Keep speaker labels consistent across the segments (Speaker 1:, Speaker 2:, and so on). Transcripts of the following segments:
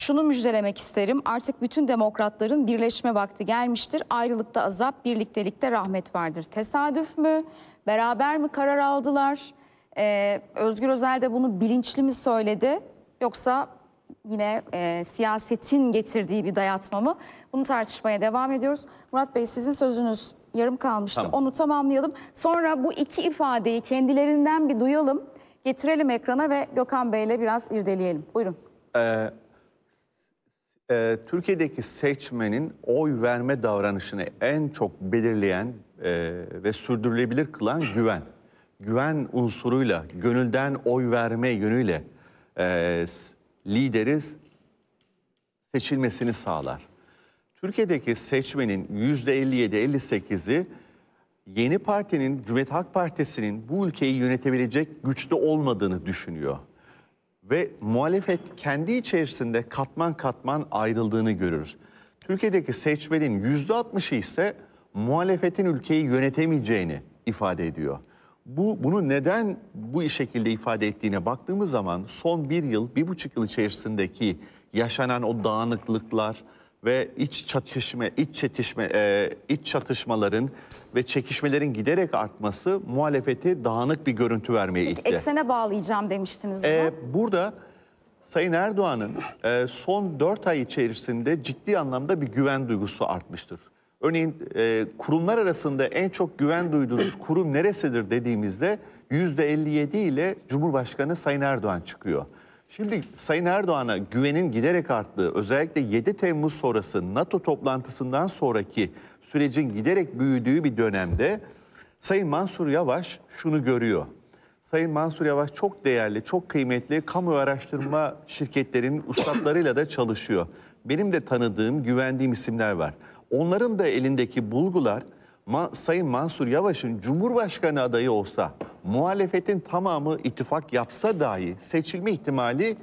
Speaker 1: Şunu müjdelemek isterim. Artık bütün demokratların birleşme vakti gelmiştir. Ayrılıkta azap, birliktelikte rahmet vardır. Tesadüf mü? Beraber mi karar aldılar? Özgür Özel de bunu bilinçli mi söyledi? Yoksa yine siyasetin getirdiği bir dayatma mı? Bunu tartışmaya devam ediyoruz. Murat Bey, sizin sözünüz yarım kalmıştı.
Speaker 2: Tamam.
Speaker 1: Onu tamamlayalım. Sonra bu iki ifadeyi kendilerinden bir duyalım. Getirelim ekrana ve Gökhan Bey'le biraz irdeleyelim. Buyurun.
Speaker 2: Türkiye'deki seçmenin oy verme davranışını en çok belirleyen ve sürdürülebilir kılan güven. Güven unsuruyla, gönülden oy verme yönüyle lideri seçilmesini sağlar. Türkiye'deki seçmenin %57-58'i yeni partinin, Cumhuriyet Halk Partisi'nin bu ülkeyi yönetebilecek güçte olmadığını düşünüyor. Ve muhalefet kendi içerisinde katman katman ayrıldığını görürüz. Türkiye'deki seçmenin %60'ı ise muhalefetin ülkeyi yönetemeyeceğini ifade ediyor. Bunu neden bu şekilde ifade ettiğine baktığımız zaman son 1,5 yıl içerisindeki yaşanan o dağınıklıklar ve iç çatışmaların ve çekişmelerin giderek artması muhalefeti dağınık bir görüntü vermeye itti.
Speaker 1: Eksene bağlayacağım demiştiniz.
Speaker 2: Burada Sayın Erdoğan'ın son 4 ay içerisinde ciddi anlamda bir güven duygusu artmıştır. Örneğin kurumlar arasında en çok güven duyduğunuz kurum neresidir dediğimizde %57 ile Cumhurbaşkanı Sayın Erdoğan çıkıyor. Şimdi Sayın Erdoğan'a güvenin giderek arttığı, özellikle 7 Temmuz sonrası NATO toplantısından sonraki sürecin giderek büyüdüğü bir dönemde Sayın Mansur Yavaş şunu görüyor. Sayın Mansur Yavaş çok değerli, çok kıymetli kamu araştırma şirketlerinin ustalarıyla da çalışıyor. Benim de tanıdığım, güvendiğim isimler var. Onların da elindeki bulgular Sayın Mansur Yavaş'ın Cumhurbaşkanı adayı olsa, muhalefetin tamamı ittifak yapsa dahi seçilme ihtimali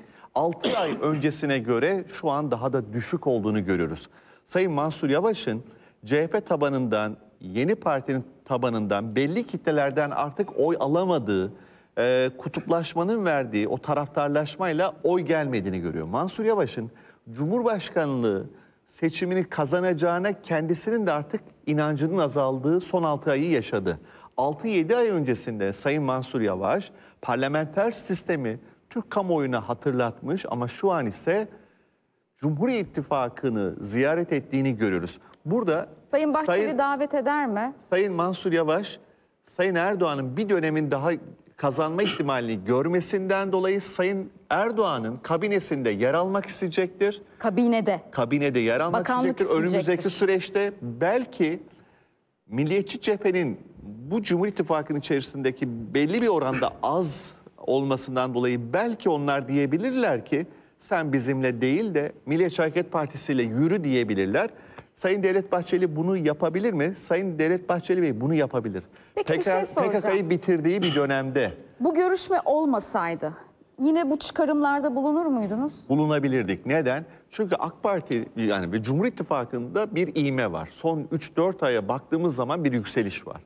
Speaker 2: 6 ay öncesine göre şu an daha da düşük olduğunu görüyoruz. Sayın Mansur Yavaş'ın CHP tabanından, yeni partinin tabanından belli kitlelerden artık oy alamadığı, kutuplaşmanın verdiği o taraftarlaşmayla oy gelmediğini görüyor. Mansur Yavaş'ın Cumhurbaşkanlığı seçimini kazanacağına kendisinin de artık inancının azaldığı son 6 ayı yaşadı. 6-7 ay öncesinde Sayın Mansur Yavaş parlamenter sistemi Türk kamuoyuna hatırlatmış ama şu an ise Cumhur İttifakı'nı ziyaret ettiğini görüyoruz. Burada
Speaker 1: Sayın Bahçeli davet eder mi?
Speaker 2: Sayın Mansur Yavaş, Sayın Erdoğan'ın bir dönemin daha kazanma ihtimalini görmesinden dolayı Sayın Erdoğan'ın kabinesinde yer almak isteyecektir. Kabinede yer almak isteyecektir. Önümüzdeki süreçte belki Milliyetçi Cephe'nin bu Cumhur İttifakı'nın içerisindeki belli bir oranda az olmasından dolayı belki onlar diyebilirler ki sen bizimle değil de Milliyetçi Hareket Partisi ile yürü diyebilirler. Sayın Devlet Bahçeli bunu yapabilir mi? Sayın Devlet Bahçeli Bey bunu yapabilir.
Speaker 1: Peki bir şey soracağım.
Speaker 2: PKK'yı bitirdiği bir dönemde
Speaker 1: bu görüşme olmasaydı yine bu çıkarımlarda bulunur muydunuz?
Speaker 2: Bulunabilirdik. Neden? Çünkü AK Parti yani ve Cumhur İttifakı'nda bir ivme var. Son 3-4 aya baktığımız zaman bir yükseliş var.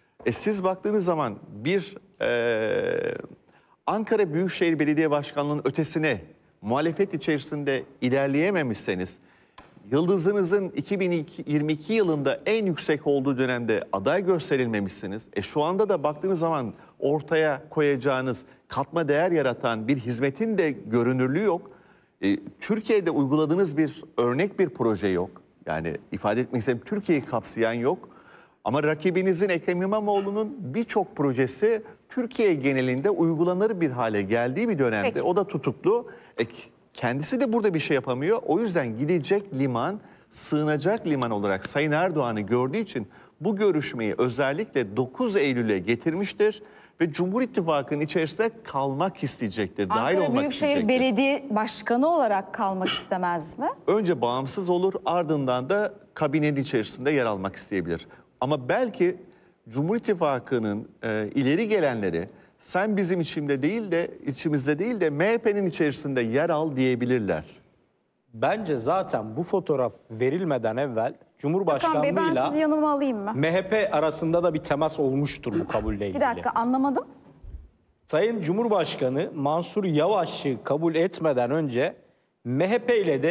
Speaker 2: Siz baktığınız zaman bir Ankara Büyükşehir Belediye Başkanlığı'nın ötesine muhalefet içerisinde ilerleyememişseniz, yıldızınızın 2022 yılında en yüksek olduğu dönemde aday gösterilmemişsiniz. Şu anda da baktığınız zaman ortaya koyacağınız katma değer yaratan bir hizmetin de görünürlüğü yok. Türkiye'de uyguladığınız bir örnek bir proje yok. Yani ifade etmek istediğim Türkiye'yi kapsayan yok. Ama rakibinizin Ekrem İmamoğlu'nun birçok projesi Türkiye genelinde uygulanır bir hale geldiği bir dönemde. Peki. O da tutuklu. Kendisi de burada bir şey yapamıyor. O yüzden gidecek liman, sığınacak liman olarak Sayın Erdoğan'ı gördüğü için bu görüşmeyi özellikle 9 Eylül'e getirmiştir. Ve Cumhur İttifakı'nın içerisinde kalmak isteyecektir, dahil olmak isteyecektir.
Speaker 1: Ankara Büyükşehir Belediye Başkanı olarak kalmak istemez mi?
Speaker 2: Önce bağımsız olur, ardından da kabinenin içerisinde yer almak isteyebilir. Ama belki Cumhur İttifakı'nın ileri gelenleri sen bizim içimizde değil de MHP'nin içerisinde yer al diyebilirler.
Speaker 3: Bence zaten bu fotoğraf verilmeden evvel Cumhurbaşkanlığıyla
Speaker 1: ben sizi yanıma alayım mı?
Speaker 3: MHP arasında da bir temas olmuştur bu kabulle ilgili.
Speaker 1: Bir dakika, anlamadım.
Speaker 3: Sayın Cumhurbaşkanı Mansur Yavaş'ı kabul etmeden önce MHP ile de